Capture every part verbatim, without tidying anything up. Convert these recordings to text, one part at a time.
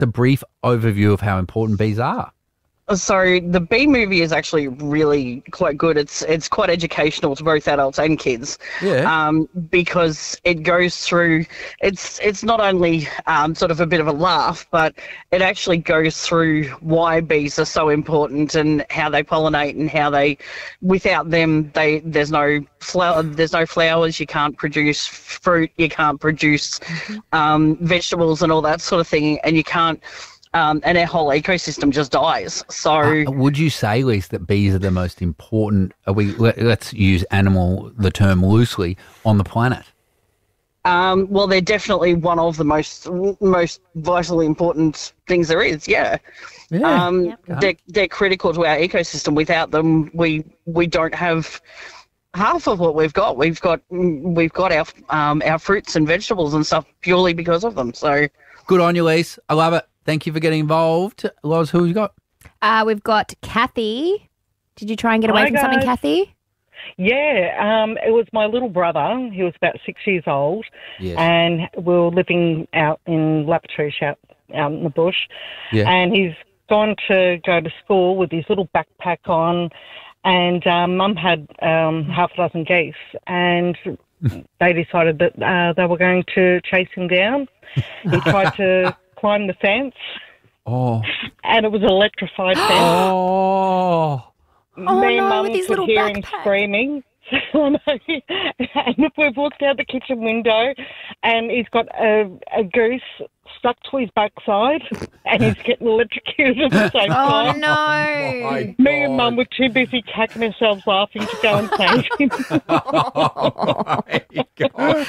the brief overview of how important bees are. So the Bee Movie is actually really quite good. It's it's quite educational to both adults and kids. Yeah. Um, because it goes through. It's it's not only um, sort of a bit of a laugh, but it actually goes through why bees are so important and how they pollinate and how they, without them, they there's no flower, there's no flowers. You can't produce fruit. You can't produce um, vegetables and all that sort of thing, and you can't. Um, and our whole ecosystem just dies. So, uh, would you say, Lise, that bees are the most important? Are we let, let's use animal the term loosely on the planet. Um, well, they're definitely one of the most most vitally important things there is. Yeah, yeah. Um, yep. they're they're critical to our ecosystem. Without them, we we don't have half of what we've got. We've got we've got our um, our fruits and vegetables and stuff purely because of them. So, good on you, Lise. I love it. Thank you for getting involved. Loz, who you got? Uh, we've got Kathy. Did you try and get away Hi, from guys. something, Kathy? Yeah, um, it was my little brother. He was about six years old, yes. and we were living out in Laptouche, out, out in the bush. Yeah. And he's gone to go to school with his little backpack on, and um, Mum had um, half a dozen geese, and they decided that uh, they were going to chase him down. He tried to climb the fence. Oh. And it was an electrified fence. Oh. Oh, Me and no, Mum with his could little hear him backpack. screaming. And we've looked out the kitchen window and he's got a, a goose stuck to his backside and he's getting electrocuted at the same Oh, time. no. Me and Mum were too busy cacking ourselves laughing to go and save him. Oh, my God.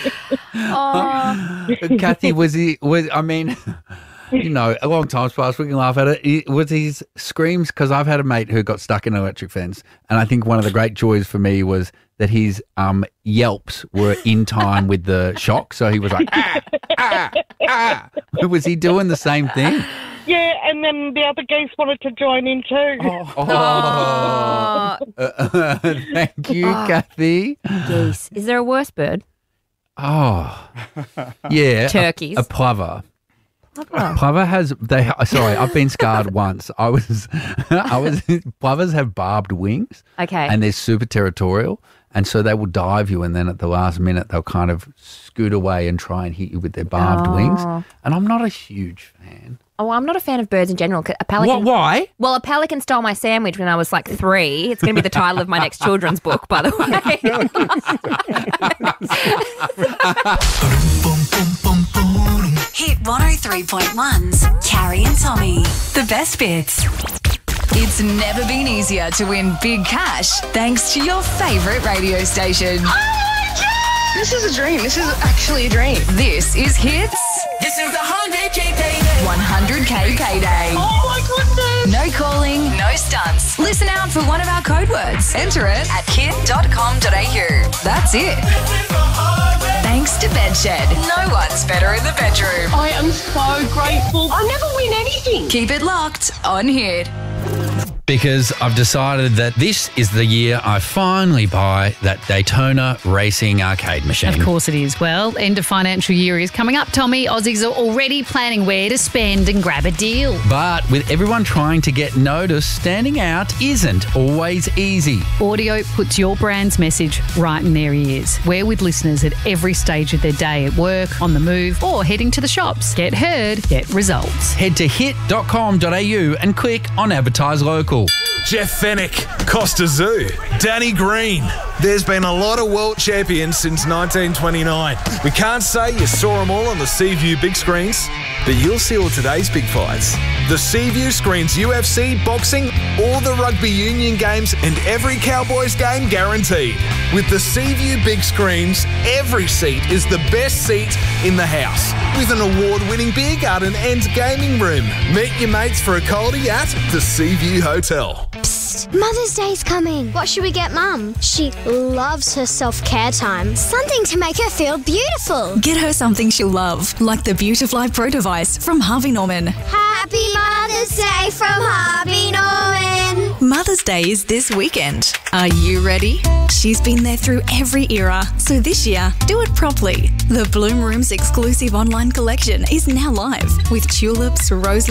Oh. Kathy, was he, was, I mean, you know, a long time's passed, we can laugh at it. He, was his screams, because I've had a mate who got stuck in an electric fence, and I think one of the great joys for me was that his um, yelps were in time with the shock. So he was like, ah, ah, ah. Was he doing the same thing? Yeah, and then the other geese wanted to join in too. Oh. Oh. Uh, thank you, Kathy. Geese. Is there a worse bird? Oh, yeah. Turkeys. A, a plover. Plover. Plover has, they, sorry, I've been scarred once. I was, I was, plovers have barbed wings. Okay. And they're super territorial. And so they will dive you, and then at the last minute, they'll kind of scoot away and try and hit you with their barbed Oh. wings. And I'm not a huge fan. Oh, I'm not a fan of birds in general. A pelican, What, why? Well, a pelican stole my sandwich when I was like three. It's going to be the title of my next children's book, by the way. Hit one oh three point one's Carrie and Tommy. The best bits. It's never been easier to win big cash thanks to your favourite radio station. Oh my God! This is a dream. This is actually a dream. This is Hits This is a one hundred K payday. one hundred K Payday. Oh my goodness! No calling, no stunts. Listen out for one of our code words. Enter it at kid dot com dot a u. That's it. Thanks to Bedshed. No one's better in the bedroom. I am so grateful. I never win anything. Keep it locked on Hit. Because I've decided that this is the year I finally buy that Daytona Racing arcade machine. Of course it is. Well, end of financial year is coming up, Tommy. Aussies are already planning where to spend and grab a deal. But with everyone trying to get noticed, standing out isn't always easy. Audio puts your brand's message right in their ears. We're with listeners at every stage of their day, at work, on the move, or heading to the shops. Get heard, get results. Head to hit dot com dot a u and click on Advertise Local. Jeff Fennick, Costa Zoo, Danny Green. There's been a lot of world champions since nineteen twenty-nine. We can't say you saw them all on the Seaview big screens, but you'll see all today's big fights. The Seaview screens U F C, boxing, all the rugby union games, and every Cowboys game guaranteed. With the Seaview big screens, every seat is the best seat in the house. With an award-winning beer garden and gaming room. Meet your mates for a coldie at the Seaview Hotel. Psst, Mother's Day's coming. What should we get Mum? She loves her self-care time. Something to make her feel beautiful. Get her something she'll love, like the Beautifly Pro Device from Harvey Norman. Happy Mother's Day from Harvey Norman. Mother's Day is this weekend. Are you ready? She's been there through every era, so this year, do it properly. The Bloom Room's exclusive online collection is now live with tulips, rose